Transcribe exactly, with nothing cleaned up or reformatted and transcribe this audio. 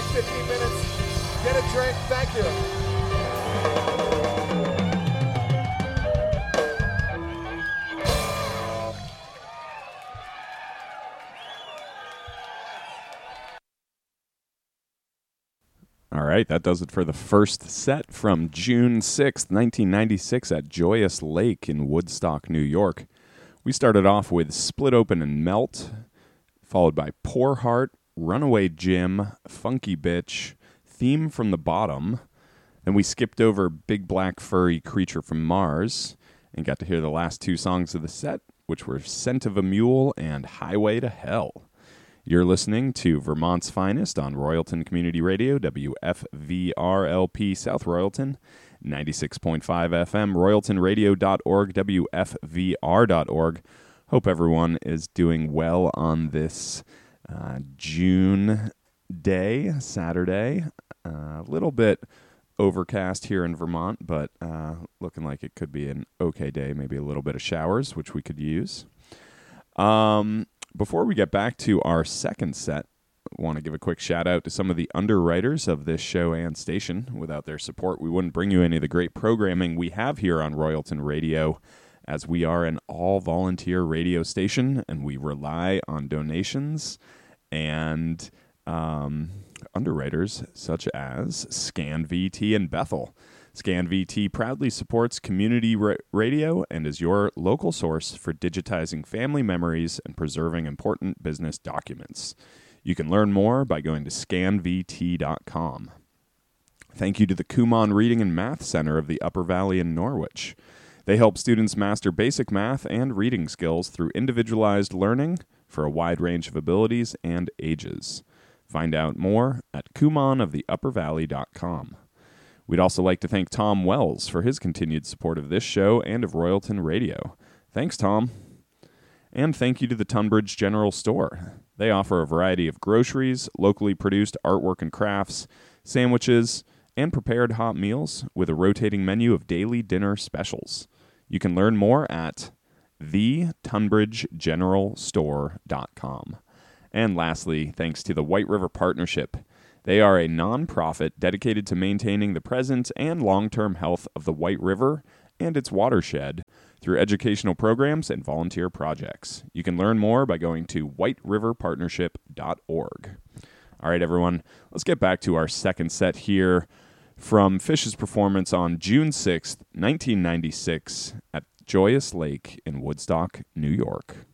fifteen minutes. Get a drink. Thank you. All right, that does it for the first set from June sixth, nineteen ninety-six at Joyous Lake in Woodstock, New York. We started off with Split Open and Melt, followed by Poor Heart, Runaway Jim, Funky Bitch, Theme from the Bottom. Then we skipped over Big Black Furry Creature from Mars and got to hear the last two songs of the set, which were Scent of a Mule and Highway to Hell. You're listening to Vermont's Finest on Royalton Community Radio, W F V R L P South Royalton, ninety-six point five F M, royalton radio dot org, W F V R dot org. Hope everyone is doing well on this uh, June day, Saturday. A uh, little bit overcast here in Vermont, but uh, looking like it could be an okay day, maybe a little bit of showers, which we could use. Um... Before we get back to our second set, I want to give a quick shout out to some of the underwriters of this show and station. Without their support, we wouldn't bring you any of the great programming we have here on Royalton Radio, as we are an all-volunteer radio station, and we rely on donations and um, underwriters such as Scan V T and Bethel. Scan V T proudly supports community ra- radio and is your local source for digitizing family memories and preserving important business documents. You can learn more by going to scan v t dot com. Thank you to the Kumon Reading and Math Center of the Upper Valley in Norwich. They help students master basic math and reading skills through individualized learning for a wide range of abilities and ages. Find out more at kumon of the upper valley dot com. We'd also like to thank Tom Wells for his continued support of this show and of Royalton Radio. Thanks, Tom. And thank you to the Tunbridge General Store. They offer a variety of groceries, locally produced artwork and crafts, sandwiches, and prepared hot meals with a rotating menu of daily dinner specials. You can learn more at the tunbridge general store dot com. And lastly, thanks to the White River Partnership. They are a non-profit dedicated to maintaining the present and long-term health of the White River and its watershed through educational programs and volunteer projects. You can learn more by going to white river partnership dot org. All right, everyone, let's get back to our second set here from Phish's performance on June sixth, nineteen ninety-six at Joyous Lake in Woodstock, New York.